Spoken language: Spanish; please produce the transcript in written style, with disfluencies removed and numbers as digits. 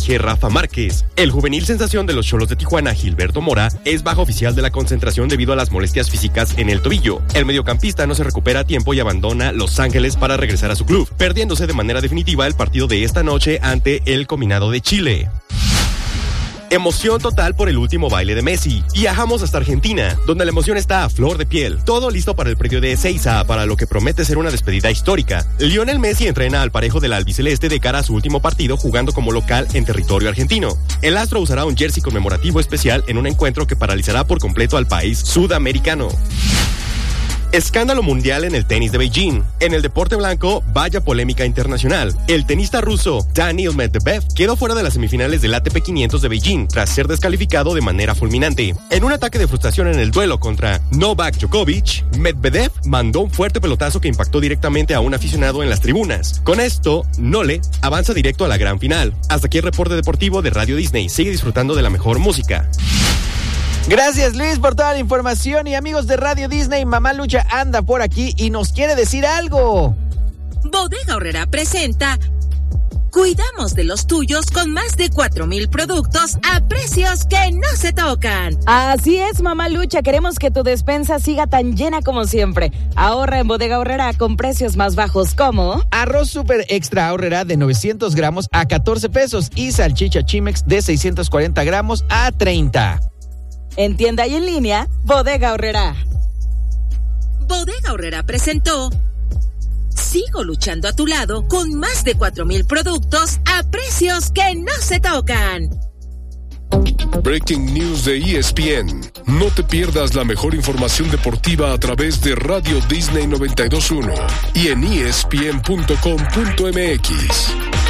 dirige Rafa Márquez. El juvenil sensación de los Xolos de Tijuana, Gilberto Mora, es baja oficial de la concentración debido a las molestias físicas en el tobillo. El mediocampista no se recupera a tiempo y abandona Los Ángeles para regresar a su club, perdiéndose de manera definitiva el partido de esta noche ante el Combinado de Chile. Emoción total por el último baile de Messi. Viajamos hasta Argentina, donde la emoción está a flor de piel. Todo listo para el predio de Ezeiza, para lo que promete ser una despedida histórica. Lionel Messi entrena al parejo del albiceleste de cara a su último partido jugando como local en territorio argentino. El astro usará un jersey conmemorativo especial en un encuentro que paralizará por completo al país sudamericano. Escándalo mundial en el tenis de Beijing. En el deporte blanco, vaya polémica internacional. El tenista ruso Daniil Medvedev quedó fuera de las semifinales del ATP 500 de Beijing tras ser descalificado de manera fulminante. En un ataque de frustración en el duelo contra Novak Djokovic, Medvedev mandó un fuerte pelotazo que impactó directamente a un aficionado en las tribunas. Con esto, Nole avanza directo a la gran final. Hasta aquí el reporte deportivo de Radio Disney. Sigue disfrutando de la mejor música. Gracias, Luis, por toda la información. Y amigos de Radio Disney, Mamá Lucha anda por aquí y nos quiere decir algo. Bodega Aurrerá presenta Cuidamos de los tuyos con más de 4,000 productos a precios que no se tocan. Así es, Mamá Lucha, queremos que tu despensa siga tan llena como siempre. Ahorra en Bodega Aurrerá con precios más bajos como arroz super extra Aurrerá de 900 gramos a 14 pesos y salchicha Chimex de 640 gramos a 30. En tienda y en línea, Bodega Aurrerá. Bodega Aurrerá presentó Sigo luchando a tu lado con más de 4,000 productos a precios que no se tocan. Breaking News de ESPN. No te pierdas la mejor información deportiva a través de Radio Disney 92.1 y en ESPN.com.mx.